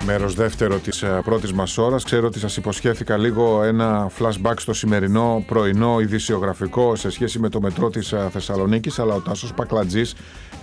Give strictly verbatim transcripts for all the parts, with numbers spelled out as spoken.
Μέρος δεύτερο της πρώτης μας ώρας. Ξέρω ότι σας υποσχέθηκα λίγο ένα flashback στο σημερινό πρωινό ειδησιογραφικό σε σχέση με το μετρό της Θεσσαλονίκης, αλλά ο Τάσος Πακλατζής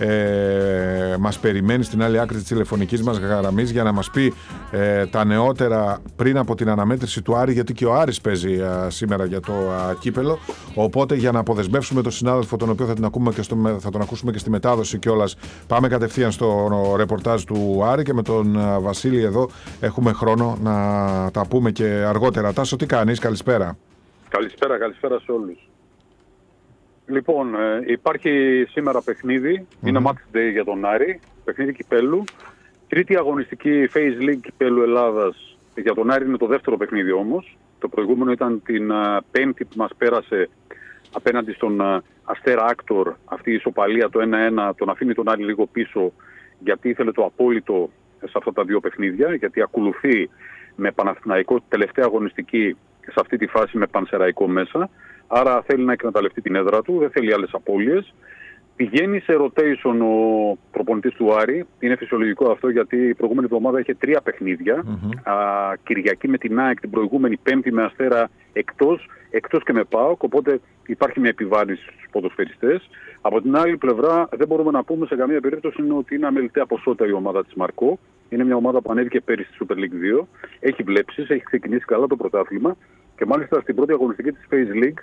ε, μας περιμένει στην άλλη άκρη της τηλεφωνικής μας γραμμής για να μας πει ε, τα νεότερα πριν από την αναμέτρηση του Άρη, γιατί και ο Άρης παίζει ε, σήμερα για το ε, κύπελο. Οπότε για να αποδεσμεύσουμε τον συνάδελφο, τον οποίο θα, την ακούμε και στο, θα τον ακούσουμε και στη μετάδοση κιόλας, πάμε κατευθείαν στο ρεπορτάζ του Άρη και με τον ε, Βασίλη εδώ έχουμε χρόνο να τα πούμε και αργότερα. Τάσο, τι κάνεις? Καλησπέρα. Καλησπέρα, καλησπέρα σε όλους. Λοιπόν, ε, υπάρχει σήμερα παιχνίδι, mm-hmm. είναι match day για τον Άρη, παιχνίδι κυπέλου. Τρίτη αγωνιστική Phase League κυπέλου Ελλάδας για τον Άρη, είναι το δεύτερο παιχνίδι όμως. Το προηγούμενο ήταν την uh, Πέμπτη που μας πέρασε απέναντι στον uh, Αστέρα Άκτορ. Αυτή η ισοπαλία, το ένα ένα, τον αφήνει τον Άρη λίγο πίσω, γιατί ήθελε το απόλυτο σε αυτά τα δύο παιχνίδια, γιατί ακολουθεί με Παναθηναϊκό τελευταία αγωνιστική σε αυτή τη φάση με Πανσεραϊκό μέσα. Άρα θέλει να εκμεταλλευτεί την έδρα του, δεν θέλει άλλες απώλειες. Πηγαίνει σε rotation ο προπονητής του Άρη. Είναι φυσιολογικό αυτό, γιατί η προηγούμενη εβδομάδα είχε τρία παιχνίδια. Mm-hmm. Α, Κυριακή με την ΑΕΚ, την προηγούμενη Πέμπτη με Αστέρα εκτός, εκτός και με ΠΑΟΚ. Οπότε υπάρχει μια επιβάρυνση στους ποδοσφαιριστές. Από την άλλη πλευρά, δεν μπορούμε να πούμε σε καμία περίπτωση ότι είναι αμεληταία ποσότητα η ομάδα της Μαρκό. Είναι μια ομάδα που ανέβηκε πέρυσι στη Super League δύο. Έχει βλέψεις, έχει ξεκινήσει καλά το πρωτάθλημα. Και μάλιστα στην πρώτη αγωνιστική της Phase League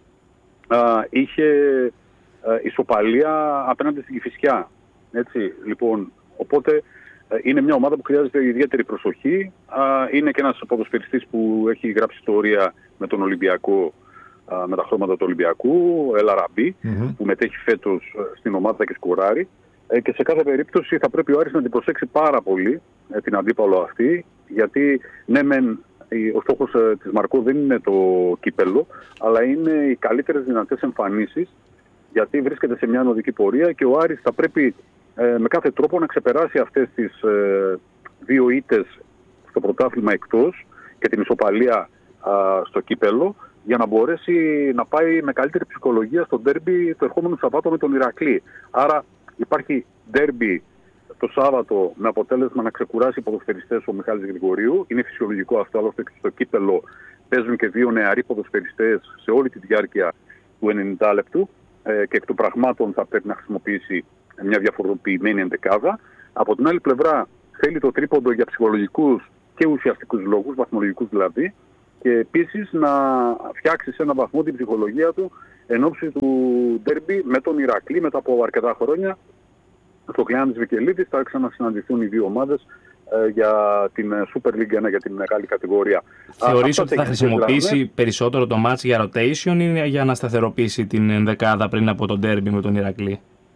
α, είχε α, ισοπαλία απέναντι στην Κηφισιά. Έτσι, λοιπόν, οπότε α, είναι μια ομάδα που χρειάζεται ιδιαίτερη προσοχή. Α, είναι και ένας ποδοσφαιριστής που έχει γράψει ιστορία με τον Ολυμπιακό, α, με τα χρώματα του Ολυμπιακού, El Arabi, mm-hmm. που μετέχει φέτος στην ομάδα και σκοράρει. Ε, και σε κάθε περίπτωση θα πρέπει ο Άρης να την προσέξει πάρα πολύ ε, την αντίπαλο αυτή, γιατί ναι μεν ο στόχος ε, της Μαρκό δεν είναι το κύπελο, αλλά είναι οι καλύτερες δυνατές εμφανίσεις, γιατί βρίσκεται σε μια ανωδική πορεία και ο Άρης θα πρέπει ε, με κάθε τρόπο να ξεπεράσει αυτές τις ε, δύο ήττες στο πρωτάθλημα εκτός και την ισοπαλία α, στο κύπελο, για να μπορέσει να πάει με καλύτερη ψυχολογία στο ντέρμπι το ερχόμενο Σαββάτο με τον Ηρακλή. Άρα υπάρχει ντέρμπι το Σάββατο με αποτέλεσμα να ξεκουράσει οι ποδοσφαιριστές ο Μιχάλης Γρηγορίου. Είναι φυσιολογικό αυτό, άλλωστε και στο κύπελο παίζουν και δύο νεαροί ποδοσφαιριστές σε όλη τη διάρκεια του ενενήντα λεπτού ε, και εκ των πραγμάτων θα πρέπει να χρησιμοποιήσει μια διαφοροποιημένη ενδεκάδα. Από την άλλη πλευρά θέλει το τρίποντο για ψυχολογικούς και ουσιαστικούς λόγους, βαθμολογικούς δηλαδή, και επίσης να φτιάξει σε έναν βαθμό την ψυχολογία του εν ώψη του ντέρμπι με τον Ηρακλή μετά από αρκετά χρόνια. Στο Κλεάνης Βικελίδης θα ξανασυναντηθούν οι δύο ομάδες ε, για την Super League ένα, για την μεγάλη κατηγορία. Θεωρείς ότι θα χρησιμοποιήσει γραμμές περισσότερο το match για rotation ή για να σταθεροποιήσει την ενδεκάδα πριν από τον ντέρμπι με τον Ηρακλή?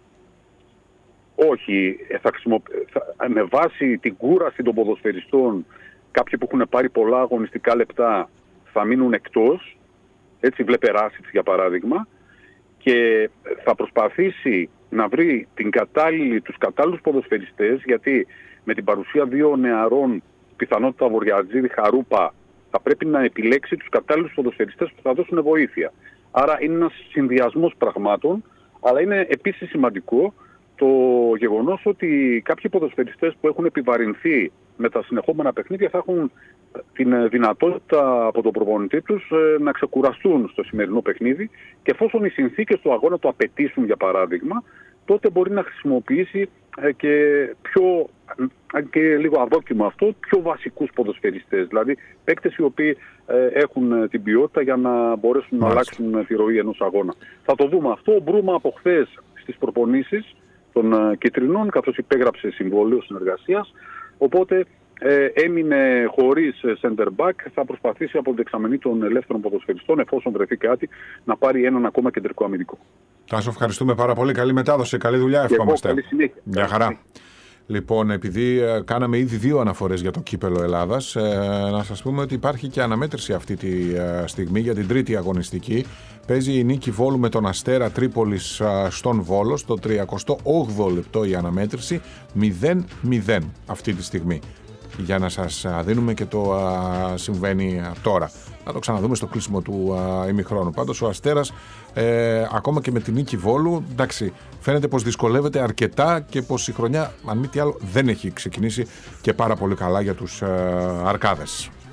Όχι, θα χρησιμοποιη... θα... με βάση την κούραση των ποδοσφαιριστών, κάποιοι που έχουν πάρει πολλά αγωνιστικά λεπτά θα μείνουν εκτός, έτσι βλέπε Ράσιτς για παράδειγμα, και θα προσπαθήσει να βρει την κατάλληλη, τους κατάλληλους ποδοσφαιριστές, γιατί με την παρουσία δύο νεαρών, πιθανότητα Βορειατζίδη, Χαρούπα, θα πρέπει να επιλέξει τους κατάλληλους ποδοσφαιριστές που θα δώσουν βοήθεια. Άρα είναι ένας συνδυασμός πραγμάτων, αλλά είναι επίσης σημαντικό το γεγονός ότι κάποιοι ποδοσφαιριστές που έχουν επιβαρυνθεί με τα συνεχόμενα παιχνίδια θα έχουν την δυνατότητα από τον προπονητή τους να ξεκουραστούν στο σημερινό παιχνίδι, και εφόσον οι συνθήκες του αγώνα το απαιτήσουν, για παράδειγμα, τότε μπορεί να χρησιμοποιήσει και πιο, και λίγο αδόκιμο αυτό, πιο βασικούς ποδοσφαιριστές, δηλαδή παίκτες οι οποίοι έχουν την ποιότητα για να μπορέσουν Μάλιστα. να αλλάξουν τη ροή ενός αγώνα. Θα το δούμε αυτό. Ο Μπρούμα από χθες στις προπονήσεις των Κιτρινών, καθώς υπέγραψε συμβόλαιο συνεργασίας, οπότε ε, έμεινε χωρίς center back. Θα προσπαθήσει από την δεξαμενή των ελεύθερων ποδοσφαιριστών, εφόσον βρεθεί κάτι, να πάρει έναν ακόμα κεντρικό αμυντικό. Τάσο, ευχαριστούμε πάρα πολύ. Καλή μετάδοση, καλή δουλειά, ευχόμαστε. Καλή συνέχεια. Μια χαρά. Λοιπόν, επειδή ε, κάναμε ήδη δύο αναφορές για το κύπελο Ελλάδας, ε, να σας πούμε ότι υπάρχει και αναμέτρηση αυτή τη ε, στιγμή για την τρίτη αγωνιστική. Παίζει η Νίκη Βόλου με τον Αστέρα Τρίπολης ε, στον Βόλο, στο τριακοστό όγδοο λεπτό η αναμέτρηση, μηδέν μηδέν αυτή τη στιγμή. για να σας δίνουμε και το α, συμβαίνει τώρα. Να το ξαναδούμε στο κλείσιμο του α, ημιχρόνου. Πάντως ο Αστέρας, ε, ακόμα και με την νίκη Βόλου, εντάξει, φαίνεται πως δυσκολεύεται αρκετά και πως η χρονιά, αν μη τι άλλο, δεν έχει ξεκινήσει και πάρα πολύ καλά για τους α, Αρκάδες.